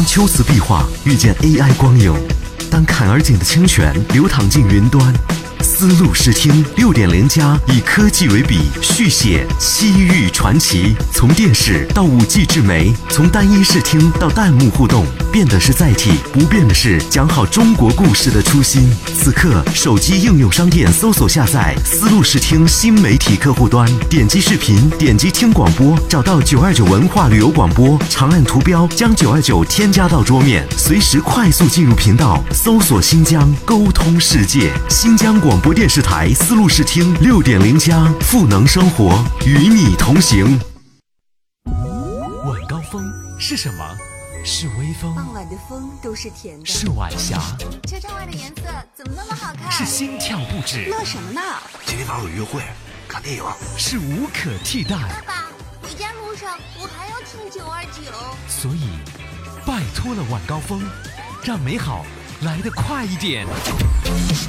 当秋瓷壁画遇见 AI 光影，当坎儿井的清泉流淌进云端，丝路视听6.0+以科技为笔，续写西域传奇。从电视到5G 智媒，从单一视听到弹幕互动，变的是载体，不变的是讲好中国故事的初心。此刻，手机应用商店搜索下载丝路视听新媒体客户端，点击视频，点击听广播，找到929文化旅游广播，长按图标将929添加到桌面，随时快速进入频道，搜索新疆，沟通世界。新疆广播电视台丝路视听6.0+，赋能生活，与你同行。晚高峰是什么？是微风。 傍晚的风都是甜的。 是晚霞。 车窗外的颜色怎么那么好看？ 是心跳布置。 乐什么呢？ 今天晚上有约会，看电影。 是无可替代。 爸爸，回家路上我还要听929。 所以，拜托了晚高峰，让美好来得快一点。